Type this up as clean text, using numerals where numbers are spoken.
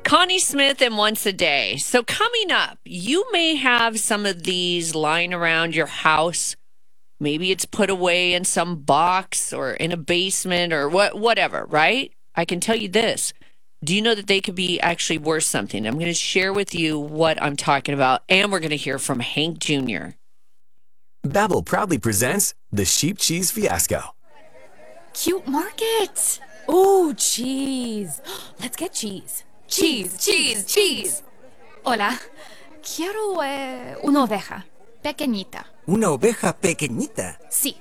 Connie Smith and Once a Day. So, coming up, you may have some of these lying around your house. Maybe it's put away in some box or in a basement or whatever, right? I can tell you this. Do you know that they could be actually worth something? I'm going to share with you what I'm talking about, and we're going to hear from Hank Jr. Babbel proudly presents the Sheep Cheese Fiasco. Cute market. Ooh, cheese. Let's get cheese. Cheese. Hola. Quiero una oveja. Pequeñita. ¿Una oveja pequeñita? Sí.